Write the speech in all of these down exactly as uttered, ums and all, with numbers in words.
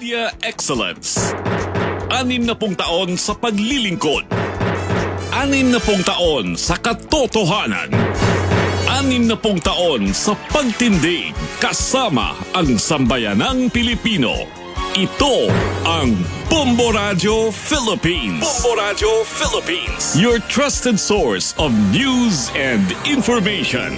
Media Excellence. Anim na pung taon sa paglilingkod. Anim na pung taon sa katotohanan. Anim na pung taon sa pagtindig kasama ang sambayanang Pilipino. Ito ang Bombo Radio Philippines. Bombo Radio Philippines. Your trusted source of news and information.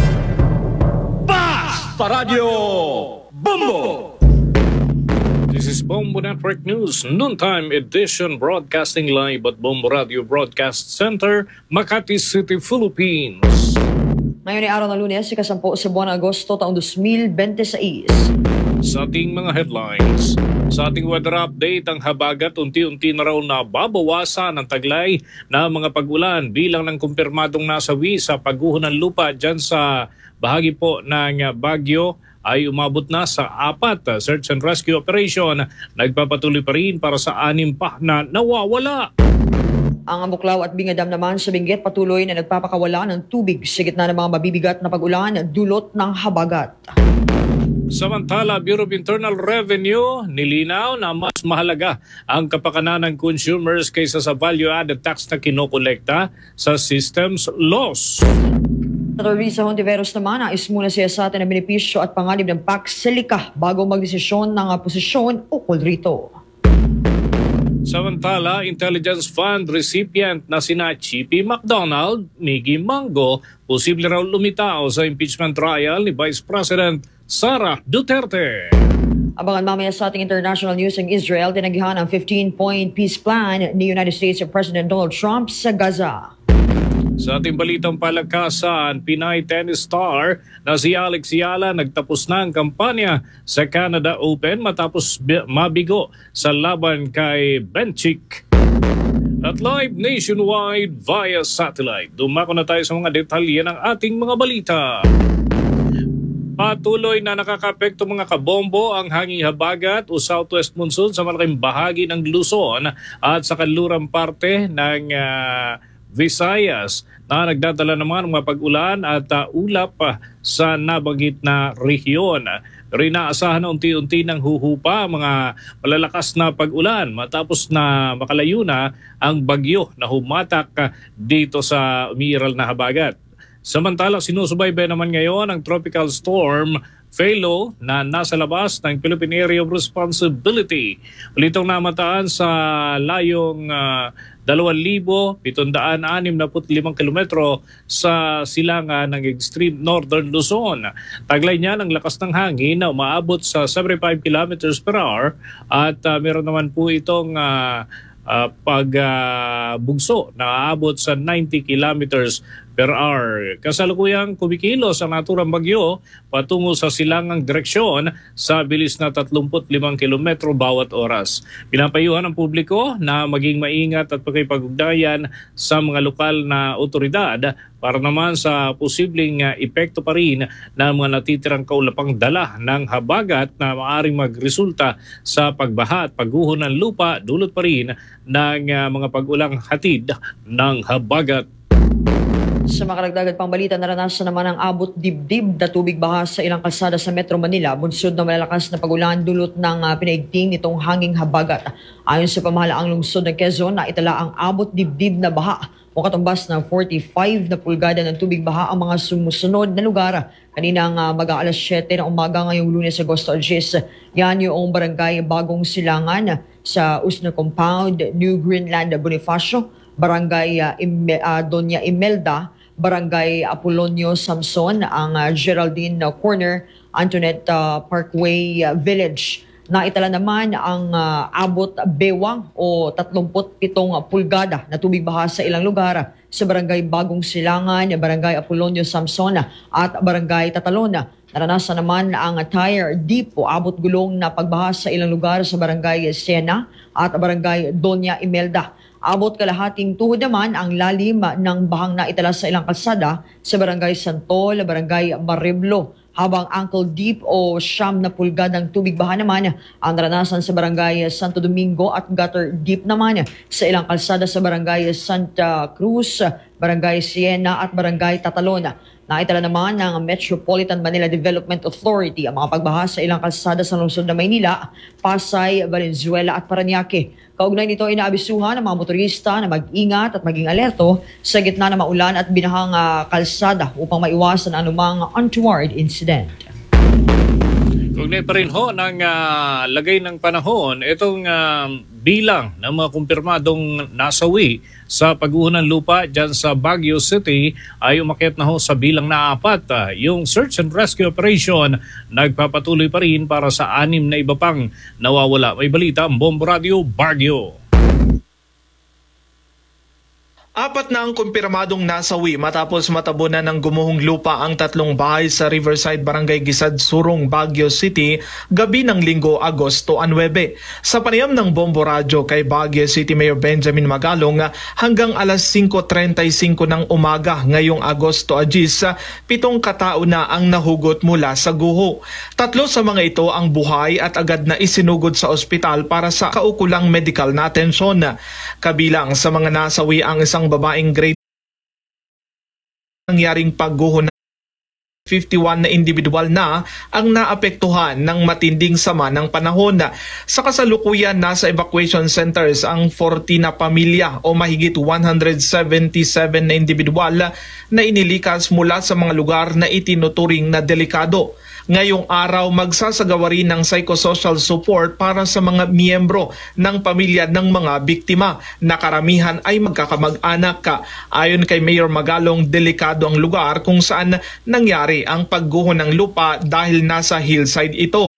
Basta Radio Bombo! This is Bombo Network News, noontime edition, broadcasting live at Bombo Radio Broadcast Center, Makati City, Philippines. Ngayon ay araw ng Lunes, ikasampu sa buwan ng Agosto taong two thousand twenty-six. Sa ating mga headlines, sa ating weather update, ang habagat unti-unti na raw nababawasan ng taglay na mga pag-ulan bilang ng kumpirmadong nasawi sa pagguho ng lupa dyan sa bahagi po ng Baguio ay umabot na sa apat. Search and rescue operation nagpapatuloy pa rin para sa anim pa na nawawala. Ang Buklaw at Bingadam naman sa Benguet patuloy na nagpapakawala ng tubig sa gitna ng mga mabibigat na pag-ulan dulot ng habagat. Samantala, Bureau of Internal Revenue nilinaw na mas mahalaga ang kapakanan ng consumers kaysa sa value-added tax na kinokolekta sa systems loss. Senator Risa Hontiveros naman nais muna siya sa atin ng benepisyo at panganib ng P A C Selika bago magdesisyon ng posisyon ukol rito. Samantala, Intelligence Fund recipient na sina Chippy McDonald, Miggy Mango, posible raw lumitaw sa impeachment trial ni Vice President Sara Duterte. Abangan mamaya sa ating international news ng Israel, tinaghan ang fifteen-point peace plan ni United States President Donald Trump sa Gaza. Sa ating balitang palakasan, Pinay tennis star na si Alex Yala nagtapos na ang kampanya sa Canada Open matapos mabigo sa laban kay Benchik. At live nationwide via satellite. Dumako na tayo sa mga detalye ng ating mga balita. Patuloy na nakakapekto mga kabombo ang hanging habagat o southwest monsoon sa malaking bahagi ng Luzon at sa kanlurang parte ng uh, Visayas na nagdadala naman ng mga pag-ulan at uh, ulap uh, sa nabanggit na rehiyon. Pero inaasahan na unti-unti ng huhupa mga malalakas na pag-ulan matapos na makalayo na ang bagyo na humatak uh, dito sa umiiral na habagat. Samantala, sinusubaybay naman ngayon ang tropical storm Phalo na nasa labas ng Philippine Area of Responsibility. Ulitong namataan sa layong uh, two thousand seven hundred sixty-five kilometro sa silangan ng extreme northern Luzon. Taglay niya ng lakas ng hangin na umaabot sa seventy-five kilometers per hour at uh, meron naman po itong uh, uh, pagbugso uh, na aabot sa ninety kilometers per hour. Kasalukuyang kumikilos ang naturang bagyo patungo sa silangang direksyon sa bilis na thirty-five kilometro bawat oras. Pinapayuhan ng publiko na maging maingat at pakipag-ugnayan sa mga lokal na otoridad para naman sa posibleng uh, epekto pa rin ng mga natitirang kaulapang dala ng habagat na maaaring magresulta sa pagbaha at pagguho ng lupa dulot pa rin ng uh, mga pag-ulang hatid ng habagat. Sa mga karagdagan pang balita, naranasan naman ang abot dibdib na tubig baha sa ilang kalsada sa Metro Manila. Bunsod na malalakas na pag-ulan dulot ng uh, pinaigting nitong hanging habagat. Ayon sa pamahalaang lungsod ng Quezon, naitala ang abot dibdib na baha o katumbas ng forty-five na pulgada ng tubig baha ang mga sumusunod na lugar. Kaninang uh, mag-aalas siyete na umaga ngayong Lunes, Agosto ten. Yan yung barangay Bagong Silangan sa Usna Compound, New Greenland, Bonifacio, Barangay uh, Im- uh, Doña Imelda, Barangay Apolonio Samson, ang uh, Geraldine uh, Corner, Antoinette uh, Parkway uh, Village. Naitala naman ang uh, abot bewang o thirty-seven pulgada na tubig baha sa ilang lugar sa Barangay Bagong Silangan, Barangay Apolonio Samson at Barangay Tatalona. Naranasan naman ang tire deep o abot gulong na pagbaha sa ilang lugar sa Barangay Siena at Barangay Doña Imelda. Abot kalahating tuhod naman ang lalim ng bahang naitala sa ilang kalsada sa Barangay Santol, Barangay Mariblo. Habang ankle deep o siyam na pulgadang tubig baha naman ang naranasan sa Barangay Santo Domingo at gutter deep naman sa ilang kalsada sa Barangay Santa Cruz, Barangay Siena at Barangay Tatalona. Naitala naman ng Metropolitan Manila Development Authority ang mga pagbaha sa ilang kalsada sa lungsod ng Maynila, Pasay, Valenzuela at Parañaque. Kaugnay nito, inaabisuhan ng mga motorista na mag-ingat at maging alerto sa gitna ng maulan at binahang uh, kalsada upang maiwasan anumang untoward incident. Kaugnay pa rin ho ng uh, lagay ng panahon, itong uh, bilang ng mga kumpirmadong nasawi sa pag-uho ng lupa dyan sa Baguio City ay umakyat na ho sa bilang na apat. Uh, yung search and rescue operation nagpapatuloy pa rin para sa anim na iba pang nawawala. May balita ang Bombo Radio Baguio. Apat na ang kumpirmadong nasawi matapos matabunan ng gumuhong lupa ang tatlong bahay sa Riverside Barangay Gisad, Surong, Baguio City, gabi ng Linggo, Agosto nine. Sa panayam ng Bombo Radio kay Baguio City Mayor Benjamin Magalong, hanggang alas singko trenta y singko ng umaga ngayong Agosto Agis, pitong katao na ang nahugot mula sa guho. Tatlo sa mga ito ang buhay at agad na isinugod sa ospital para sa kaukulang medical na atensyon. Kabilang sa mga nasawi ang isang babaeng grade nangyaring pagguho na fifty-one na individual na ang naapektuhan ng matinding sama ng panahon. Sa kasalukuyan, nasa evacuation centers ang forty na pamilya o mahigit one hundred seventy-seven na individual na inilikas mula sa mga lugar na itinuturing na delikado. Ngayong araw, magsasagawa rin ng psychosocial support para sa mga miyembro ng pamilya ng mga biktima na karamihan ay magkakamag-anak. Ayon kay Mayor Magalong, delikado ang lugar kung saan nangyari ang pagguho ng lupa dahil nasa hillside ito.